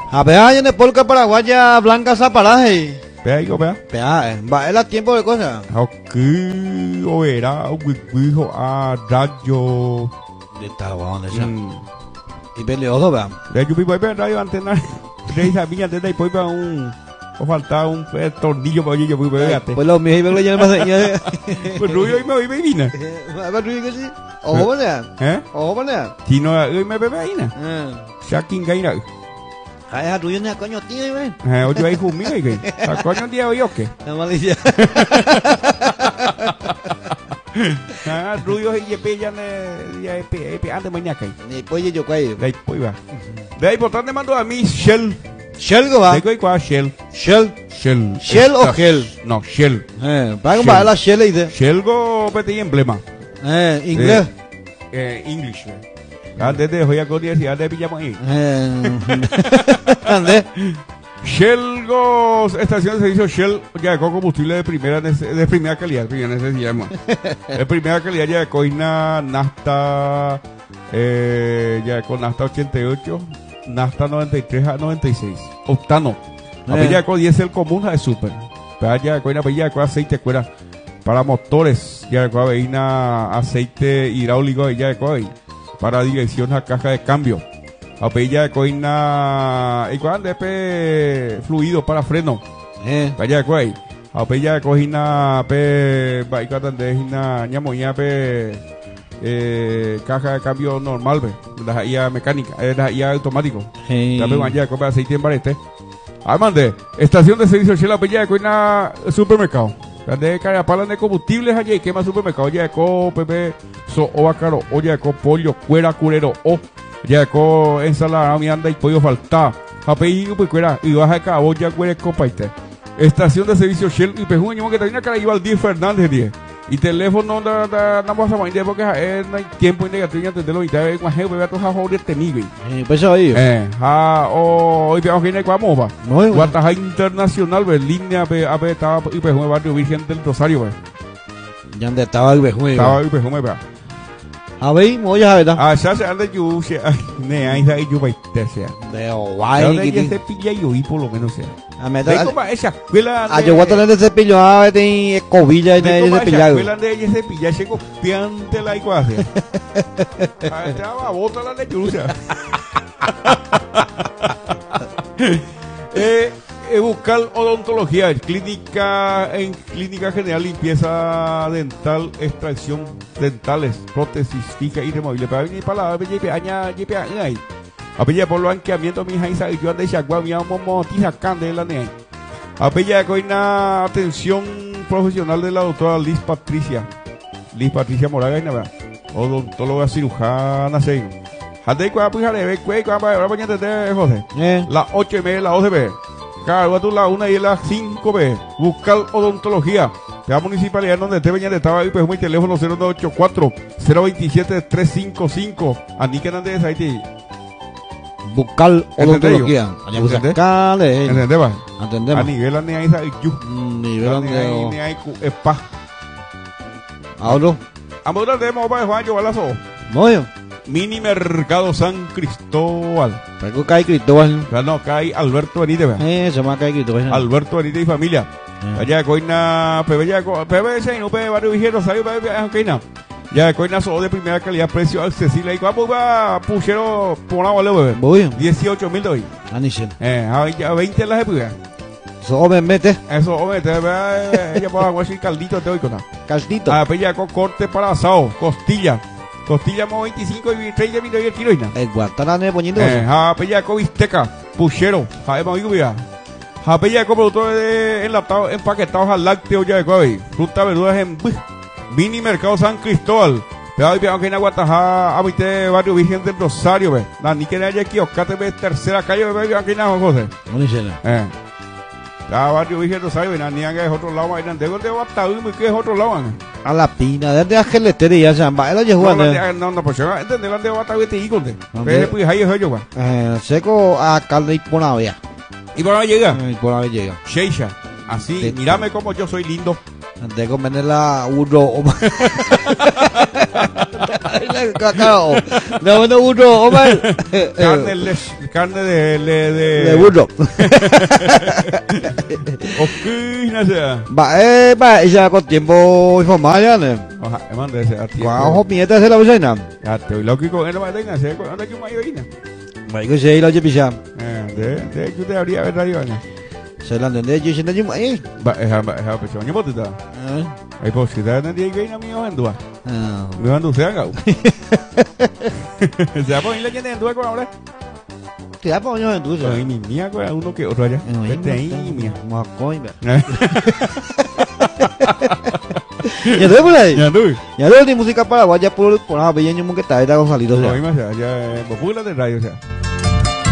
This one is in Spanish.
A ver, en el polka paraguaya blanca zaparaje. Vea, hijo, vea. Vea, va, es tiempo de cosas. Aquí, o era, hijo, a radio. De esta onda ya. Y peleoso, vea. De yo vivo ahí, radio antena. De esa viña, de ahí, pues, para un. O faltaba un tornillo para yo vivo ahí. Pues los míos, y vengo ya más allá. Pues Rubio, y me voy, vine. A ver, Rubio, que sí. Ojo, ponea. Ojo, ponea. Si no, hoy me bebe ahí, ¿no? Shaking Gaina. Ay, Rubio, no es coño, tío, güey. Oye, ahí conmigo, ¿y qué? ¿A coño, tío, yo qué? La malicia. Rubio, y ya antes mañana. Ni pollo, yo cuello. De ahí, pues, va. De ahí, por tanto, mando a mí, Shell. Shell, ¿qué va? ¿De qué va Shell? Shell. Shell. Shell o Gel. No, Shell. Para comprar la Shell y de. Shell go peti emblema. Inglés. English. Antes de hoy a universidad de pillamos ahí. ¿Dónde? Shell go estación de servicio Shell ya de combustible de primera calidad, primera necesidad, de primera calidad ya de coina nafta ya de con nafta 88, nafta 93 a 96, octano. Ya con diésel común de super. Pero ya de coina ya con aceite cuera para motores, ya de con aceite hidráulico ya de con para dirección a caja de cambio. Apella de coina y cuando de fluido para freno. Vaya de coi. Apella de coina pe baicatan de hina ñamoña pe caja de cambio normal ve. La IA mecánica, la IA automático. La pe vaya de copa aceite en barete. Amande, estación de servicio Shell apella de coina supermercado. De carapalan de combustibles allá y quema supermercado ya de co pepe so o bacaro o ya de co pollo cuera curero o ya con ensalada mi anda y pollo falta apellido pues cuera y baja de cabo ya cuere compartir estación de servicio Shell y pejuño que tenía cara iba Díaz Fernández 10 y teléfono no vamos a mandar porque no hay tiempo en negativo antes de lo y te más jefe a tocar joder tenigo pues ahí hoy vamos que no vamos va Guataja internacional ve línea a estaba y pejuño barrio Virgen del Rosario ve ya donde estaba el pejuño ve a ver, voy a ver. Ya se anda yo, ne, ahí yo voy a sea. De guay, que se pilla yo y por lo menos sea. A meter como esa escuela. Yo voy a tener ese cepillo, a ver, de cobilla y de cepillado. Escuela de ese cepilla, se copiante la igual. Estaba bota la lechuza. Buscar odontología, en clínica general, limpieza dental, extracción dentales, prótesis fija y removible. Para venir para la ahí. Apella por los anqueamientos, mi hija y yo ande chagua, mi amo motiza candela ne. Apella con una atención profesional de la doctora Liz Patricia Moraga y nada. Odontóloga cirujana, sí. Ande con la puja de ve, ahora mañana te José. Las 8:30, la 12 Cargo tú la 1 y la 5 B. Buscar odontología. La municipalidad donde te venía de estaba ahí, pues mi teléfono 0984 027 355. Aníquenan antes de Haití. Buscar odontología. ¿Entendés? Va. Entendemos. A nivel de ahí nivel de ahí spa. Ahora. Ahora tenemos para Juan Balazo. Moyo. Mini Mercado San Cristóbal. Pero cae Cristóbal. No, cae Alberto Benítez. Se llama cae Cristóbal. Alberto Benítez y familia. Allá coina, PBC, no PB Barrio Vigero, salió PB, ya coina solo de primera calidad, precio accesible. Y vamos a puchero por una vale, bebé. Voy. 18.000 de hoy. Anishen. A 20 las de puya. Eso mete. Eso mete, ella puede aguar el caldito te hoy con caldito. Pella con corte para asado, costilla. Costilla mo 25 y 30 mil de kilo. El guantaname poniendo. Pella con bisteca, puchero, sabemos lluvia. Japella con productos enlatados, empaquetados al lácteo ya de Coy. Fruta, verduras en Mini Mercado San Cristóbal. Pero hoy que en Aguatajá, a mi barrio Virgen del Rosario, ve. La ni que haya aquí, Oscate, tercera calle, ve, aquí en José. La barrio Virgen del Rosario, ve, ni es otro lado, de donde va a estar, que es otro lado, a la pina, desde Angelestería, ya, va, él llegó no, pues yo, ¿entendés? ¿Dónde va a estar este hijo? Pues ahí es yo, va. Seco a Calde y Ponavia. ¿Y por ahí llega? Y por ahí llega. Sheisha, así, mírame como yo soy lindo. Antes de comer la uno. Claro, no burro, hombre. Carne De burro. Ok, no sé. Va, ella con tiempo informal ya, ¿no? Oja, manda ese a tiempo. Guau, mieta se la usaina. Ya te lógico, él no va a tener se cuando que mai oína. Va, que se la jepisha. De yo te habría verdad yo. Se la entendé, yo siento yo ahí. Va, es pecho, ni botita. Ai posibilidad de dia gay na minha andua. Meu andu se haga. Se ha ponido la gente andua con ahora. Te da poño en tu. Ai ni mía con uno que otro allá. Vete ahí, mía. Maconha. Ya te por ahí. Ya tú. Ya te de música paraguaya por la bella que está con salido. Lo mismo, ya, popula de radio, o sea.